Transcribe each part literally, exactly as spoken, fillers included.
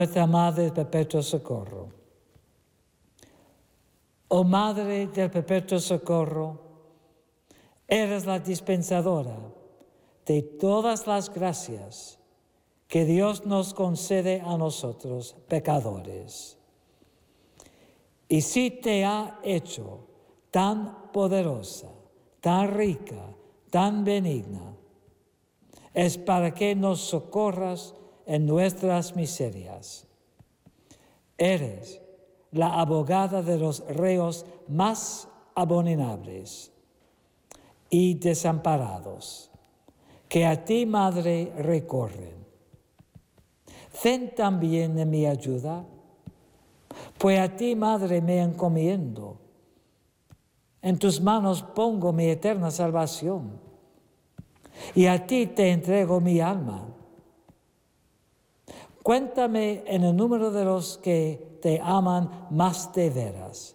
nuestra Madre del Perpetuo Socorro. Oh Madre del Perpetuo Socorro, eres la dispensadora de todas las gracias que Dios nos concede a nosotros, pecadores. Y si te ha hecho tan poderosa, tan rica, tan benigna, es para que nos socorras en nuestras miserias. Eres la abogada de los reos más abominables y desamparados, que a ti, Madre, recorren. Ven también en mi ayuda, pues a ti, Madre, me encomiendo. En tus manos pongo mi eterna salvación, y a ti te entrego mi alma. Cuéntame en el número de los que te aman más de veras.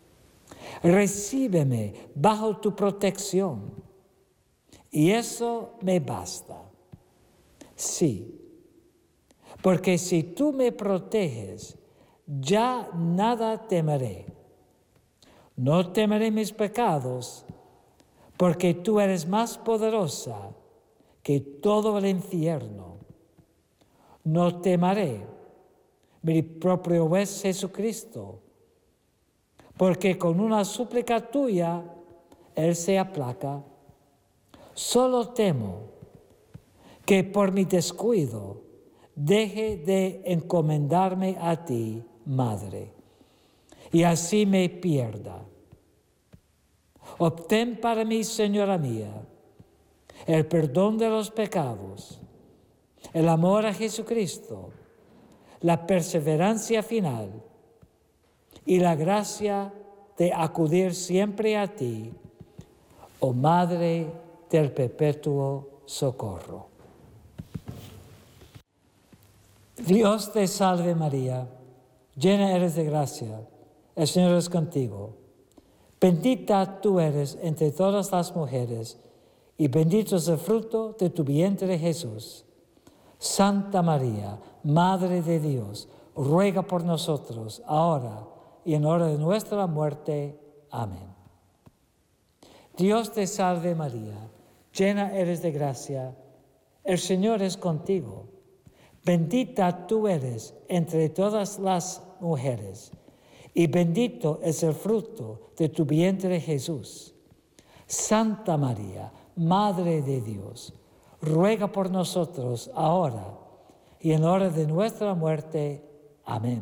Recíbeme bajo tu protección, y eso me basta. Sí, porque si tú me proteges, ya nada temeré. No temeré mis pecados, porque tú eres más poderosa que todo el infierno. No temeré mi propio juez Jesucristo, porque con una súplica tuya Él se aplaca. Solo temo que por mi descuido deje de encomendarme a ti, Madre, y así me pierda. Obtén para mí, Señora mía, el perdón de los pecados, el amor a Jesucristo, la perseverancia final y la gracia de acudir siempre a ti, oh Madre del Perpetuo Socorro. Dios te salve María, llena eres de gracia, el Señor es contigo. Bendita tú eres entre todas las mujeres, y bendito es el fruto de tu vientre Jesús. Santa María, Madre de Dios, ruega por nosotros, ahora y en hora de nuestra muerte. Amén. Dios te salve María, llena eres de gracia, el Señor es contigo. Bendita tú eres entre todas las mujeres, y bendito es el fruto de tu vientre Jesús. Santa María, Madre de Dios, ruega por nosotros ahora y en hora de nuestra muerte. Amén.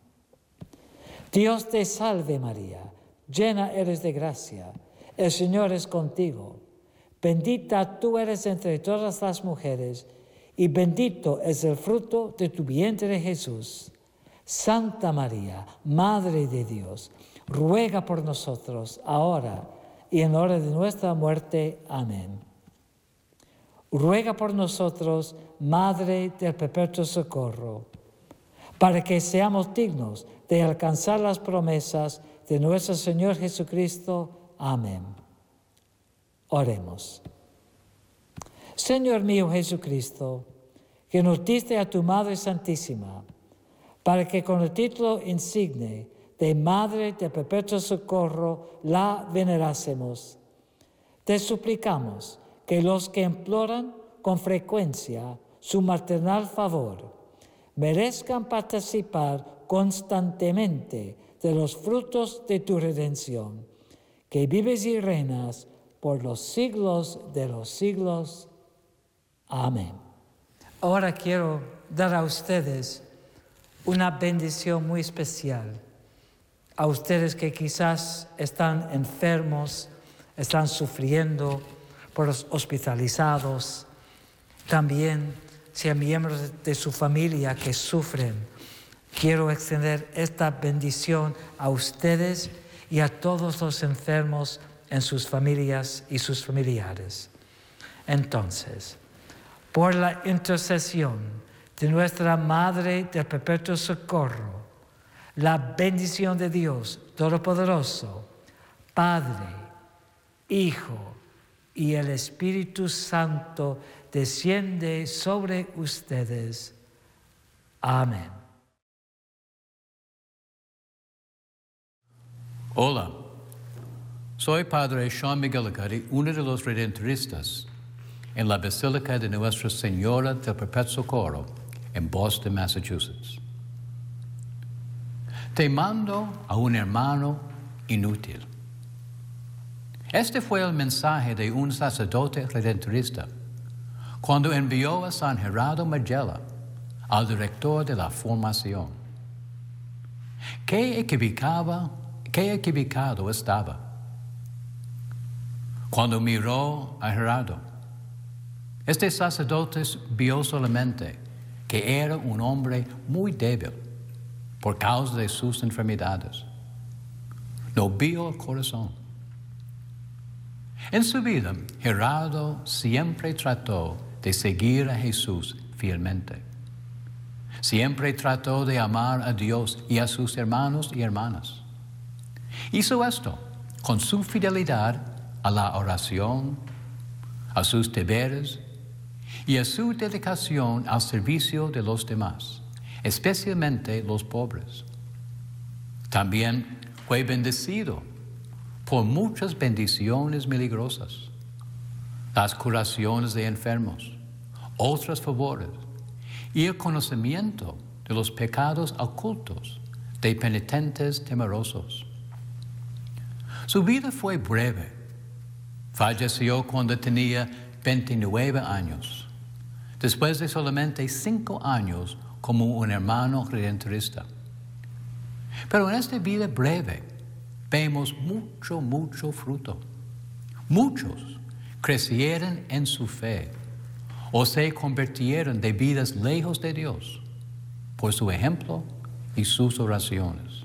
Dios te salve María, llena eres de gracia, el Señor es contigo. Bendita tú eres entre todas las mujeres, y bendito es el fruto de tu vientre Jesús. Santa María, Madre de Dios, ruega por nosotros ahora y en hora de nuestra muerte. Amén. Ruega por nosotros, Madre del Perpetuo Socorro, para que seamos dignos de alcanzar las promesas de nuestro Señor Jesucristo. Amén. Oremos. Señor mío Jesucristo, que nos diste a tu Madre Santísima, para que con el título insigne de Madre del Perpetuo Socorro la venerásemos, te suplicamos que los que imploran con frecuencia su maternal favor merezcan participar constantemente de los frutos de tu redención, que vives y reinas por los siglos de los siglos. Amén. Ahora quiero dar a ustedes una bendición muy especial. A ustedes que quizás están enfermos, están sufriendo, por los hospitalizados, también si hay miembros de su familia que sufren. Quiero extender esta bendición a ustedes y a todos los enfermos en sus familias y sus familiares. Entonces, por la intercesión de nuestra Madre del Perpetuo Socorro, la bendición de Dios Todopoderoso, Padre, Hijo y el Espíritu Santo desciende sobre ustedes. Amén. Hola, soy Padre Sean McGillicuddy, uno de los redentoristas en la Basílica de Nuestra Señora del Perpetuo Socorro en Boston, Massachusetts. Te mando a un hermano inútil. Este fue el mensaje de un sacerdote redentorista cuando envió a San Gerardo Margella al director de la formación. Qué equivocaba, qué equivocado estaba. Cuando miró a Gerardo, este sacerdote vio solamente que era un hombre muy débil por causa de sus enfermedades. No vio el corazón. En su vida, Gerardo siempre trató de seguir a Jesús fielmente. Siempre trató de amar a Dios y a sus hermanos y hermanas. Hizo esto con su fidelidad a la oración, a sus deberes y a su dedicación al servicio de los demás, especialmente los pobres. También fue bendecido por muchas bendiciones milagrosas, las curaciones de enfermos, otros favores y el conocimiento de los pecados ocultos de penitentes temerosos. Su vida fue breve. Falleció cuando tenía veintinueve años, después de solamente cinco años como un hermano redentorista. Pero en esta vida breve vemos mucho, mucho fruto. Muchos crecieron en su fe o se convirtieron de vidas lejos de Dios por su ejemplo y sus oraciones.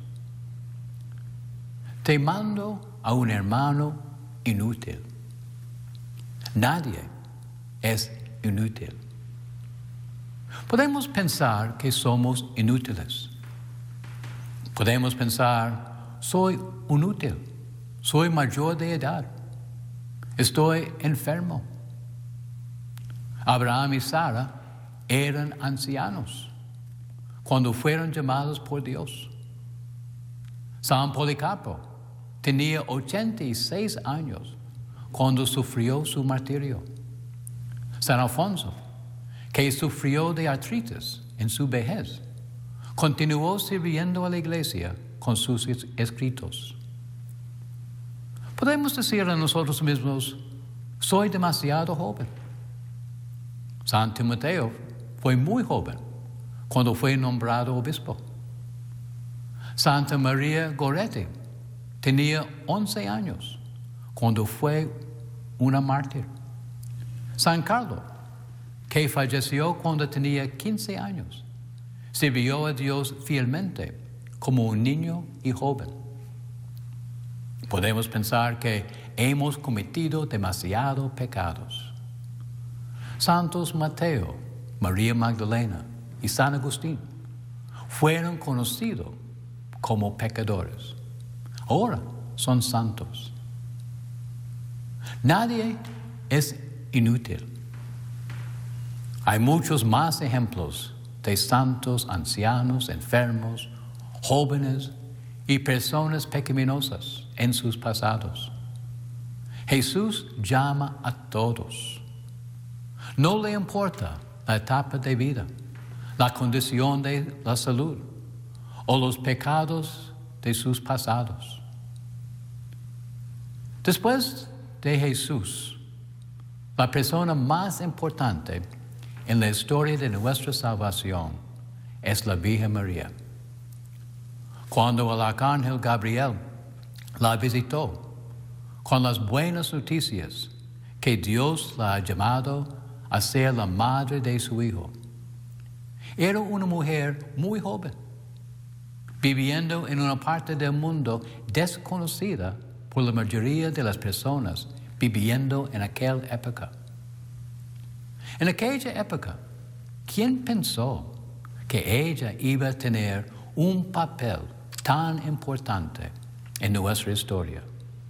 Te mando a un hermano inútil. Nadie es inútil. Podemos pensar que somos inútiles. Podemos pensar, soy inútil, soy mayor de edad, estoy enfermo. Abraham y Sara eran ancianos cuando fueron llamados por Dios. San Policarpo tenía ochenta y seis años cuando sufrió su martirio. San Alfonso, que sufrió de artritis en su vejez, continuó sirviendo a la iglesia con sus escritos. Podemos decir a nosotros mismos, soy demasiado joven. San Timoteo fue muy joven cuando fue nombrado obispo. Santa María Goretti tenía once años cuando fue una mártir. San Carlos, que falleció cuando tenía quince años, sirvió a Dios fielmente como un niño y joven. Podemos pensar que hemos cometido demasiados pecados. Santos Mateo, María Magdalena y San Agustín fueron conocidos como pecadores. Ahora son santos. Nadie es inútil. Hay muchos más ejemplos de santos, ancianos, enfermos, jóvenes y personas pecaminosas en sus pasados. Jesús llama a todos. No le importa la etapa de vida, la condición de la salud o los pecados de sus pasados. Después de Jesús, la persona más importante en la historia de nuestra salvación es la Virgen María. Cuando el arcángel Gabriel la visitó con las buenas noticias que Dios la ha llamado a ser la madre de su Hijo, era una mujer muy joven, viviendo en una parte del mundo desconocida por la mayoría de las personas viviendo en aquella época. En aquella época, ¿quién pensó que ella iba a tener un papel tan importante en nuestra historia?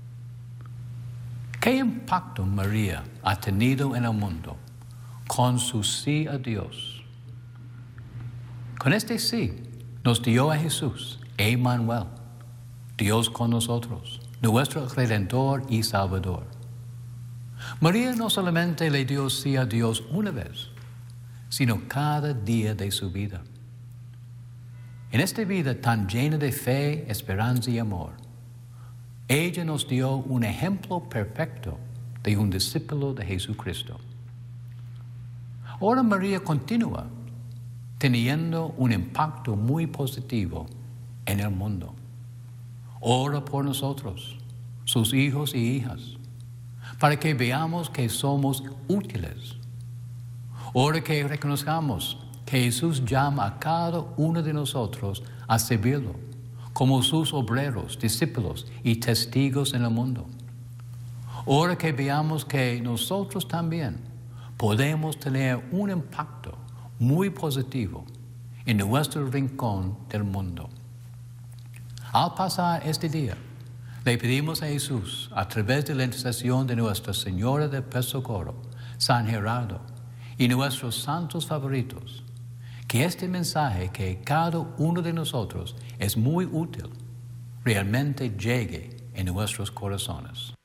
¿Qué impacto María ha tenido en el mundo con su sí a Dios? Con este sí nos dio a Jesús, Emmanuel, Dios con nosotros, nuestro Redentor y Salvador. María no solamente le dio sí a Dios una vez, sino cada día de su vida. En esta vida tan llena de fe, esperanza y amor, ella nos dio un ejemplo perfecto de un discípulo de Jesucristo. Ahora María continúa teniendo un impacto muy positivo en el mundo. Ora por nosotros, sus hijos y hijas, para que veamos que somos útiles. Ora que reconozcamos que Jesús llama a cada uno de nosotros a servirlo como sus obreros, discípulos y testigos en el mundo. Ora que veamos que nosotros también podemos tener un impacto muy positivo en nuestro rincón del mundo. Al pasar este día, le pedimos a Jesús, a través de la intercesión de Nuestra Señora del Socorro, San Gerardo y nuestros santos favoritos, que este mensaje que cada uno de nosotros es muy útil, realmente llegue en nuestros corazones.